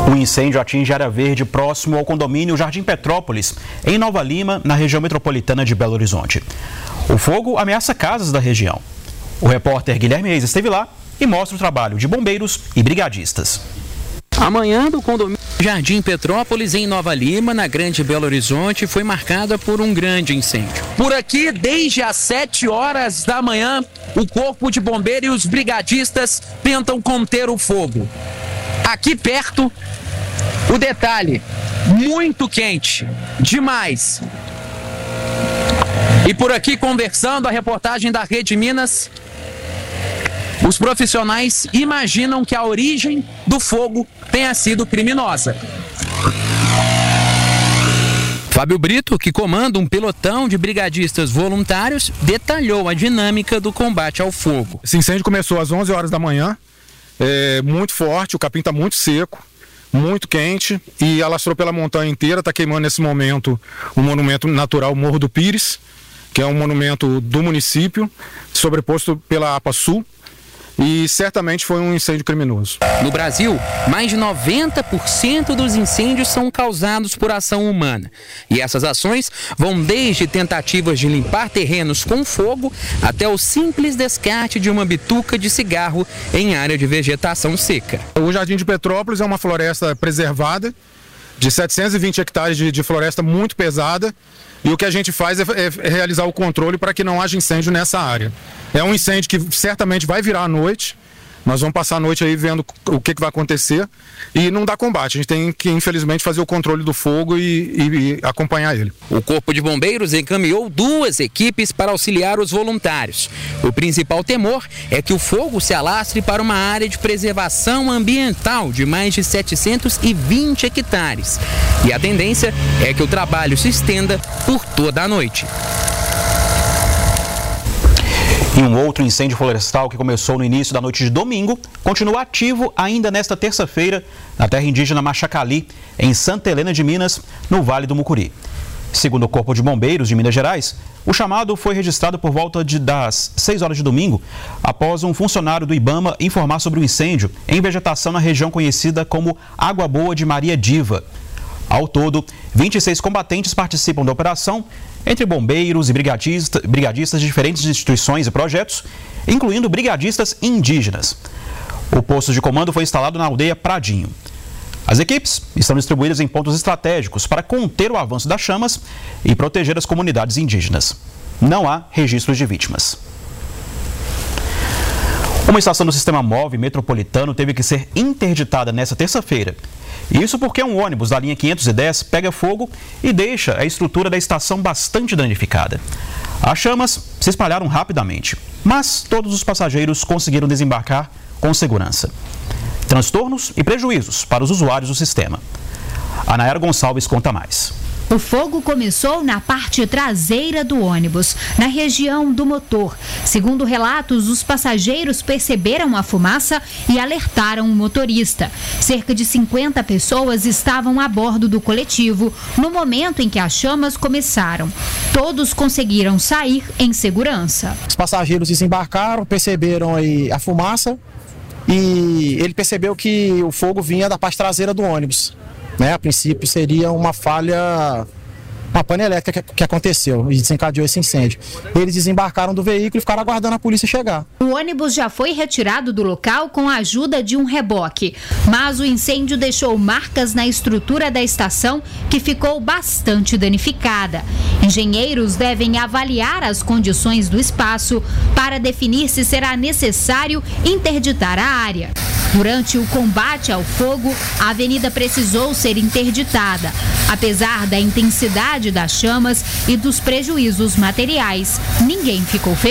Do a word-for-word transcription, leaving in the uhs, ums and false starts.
Um incêndio atinge área verde próximo ao condomínio Jardim Petrópolis, em Nova Lima, na região metropolitana de Belo Horizonte. O fogo ameaça casas da região. O repórter Guilherme Reis esteve lá e mostra o trabalho de bombeiros e brigadistas. A manhã do condomínio Jardim Petrópolis, em Nova Lima, na Grande Belo Horizonte, foi marcada por um grande incêndio. Por aqui, desde as sete horas da manhã, o corpo de bombeiros e os brigadistas tentam conter o fogo. Aqui perto, o detalhe, muito quente, demais. E por aqui, conversando, a reportagem da Rede Minas, os profissionais imaginam que a origem do fogo tenha sido criminosa. Fábio Brito, que comanda um pelotão de brigadistas voluntários, detalhou a dinâmica do combate ao fogo. Esse incêndio começou às onze horas da manhã, é muito forte, o capim está muito seco, muito quente e alastrou pela montanha inteira. Está queimando nesse momento o monumento natural Morro do Pires, que é um monumento do município, sobreposto pela APA Sul. E certamente foi um incêndio criminoso. No Brasil, mais de noventa por cento dos incêndios são causados por ação humana. E essas ações vão desde tentativas de limpar terrenos com fogo até o simples descarte de uma bituca de cigarro em área de vegetação seca. O Jardim de Petrópolis é uma floresta preservada, de setecentos e vinte hectares de, de floresta muito pesada. E o que a gente faz é, é realizar o controle para que não haja incêndio nessa área. É um incêndio que certamente vai virar à noite. Nós vamos passar a noite aí vendo o que, que vai acontecer e não dá combate. A gente tem que, infelizmente, fazer o controle do fogo e, e, e acompanhar ele. O Corpo de Bombeiros encaminhou duas equipes para auxiliar os voluntários. O principal temor é que o fogo se alastre para uma área de preservação ambiental de mais de setecentos e vinte hectares. E a tendência é que o trabalho se estenda por toda a noite. E um outro incêndio florestal que começou no início da noite de domingo continua ativo ainda nesta terça-feira na terra indígena Machacali, em Santa Helena de Minas, no Vale do Mucuri. Segundo o Corpo de Bombeiros de Minas Gerais, o chamado foi registrado por volta de, das seis horas de domingo, após um funcionário do IBAMA informar sobre o incêndio em vegetação na região conhecida como Água Boa de Maria Diva. Ao todo, vinte e seis combatentes participam da operação, entre bombeiros e brigadista, brigadistas de diferentes instituições e projetos, incluindo brigadistas indígenas. O posto de comando foi instalado na aldeia Pradinho. As equipes estão distribuídas em pontos estratégicos para conter o avanço das chamas e proteger as comunidades indígenas. Não há registros de vítimas. Uma estação do sistema móvel metropolitano teve que ser interditada nesta terça-feira. Isso porque um ônibus da linha quinhentos e dez pega fogo e deixa a estrutura da estação bastante danificada. As chamas se espalharam rapidamente, mas todos os passageiros conseguiram desembarcar com segurança. Transtornos e prejuízos para os usuários do sistema. A Nayara Gonçalves conta mais. O fogo começou na parte traseira do ônibus, na região do motor. Segundo relatos, os passageiros perceberam a fumaça e alertaram o motorista. Cerca de cinquenta pessoas estavam a bordo do coletivo no momento em que as chamas começaram. Todos conseguiram sair em segurança. Os passageiros desembarcaram, perceberam aí a fumaça e ele percebeu que o fogo vinha da parte traseira do ônibus. Né, a princípio seria uma falha, uma pane elétrica que, que aconteceu e desencadeou esse incêndio. Eles desembarcaram do veículo e ficaram aguardando a polícia chegar. O ônibus já foi retirado do local com a ajuda de um reboque, mas o incêndio deixou marcas na estrutura da estação que ficou bastante danificada. Engenheiros devem avaliar as condições do espaço para definir se será necessário interditar a área. Durante o combate ao fogo, a avenida precisou ser interditada. Apesar da intensidade das chamas e dos prejuízos materiais, ninguém ficou ferido.